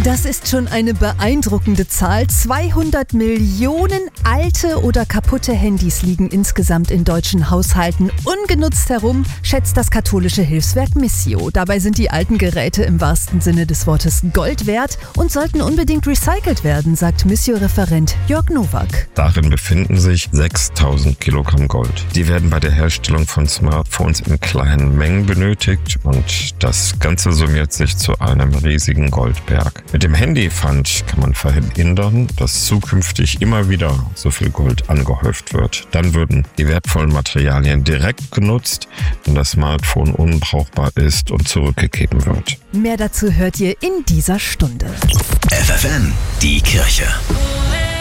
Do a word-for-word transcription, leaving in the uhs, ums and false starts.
Das ist schon eine beeindruckende Zahl. zweihundert Millionen alte oder kaputte Handys liegen insgesamt in deutschen Haushalten ungenutzt herum, schätzt das katholische Hilfswerk Missio. Dabei sind die alten Geräte im wahrsten Sinne des Wortes Gold wert und sollten unbedingt recycelt werden, sagt Missio-Referent Jörg Nowak. Darin befinden sich sechstausend Kilogramm Gold. Die werden bei der Herstellung von Smartphones in kleinen Mengen benötigt und das Ganze summiert sich zu einem riesigen Goldberg. Mit dem Handypfand kann man verhindern, dass zukünftig immer wieder so viel Gold angehäuft wird. Dann würden die wertvollen Materialien direkt genutzt, wenn das Smartphone unbrauchbar ist und zurückgegeben wird. Mehr dazu hört ihr in dieser Stunde. F F N, die Kirche.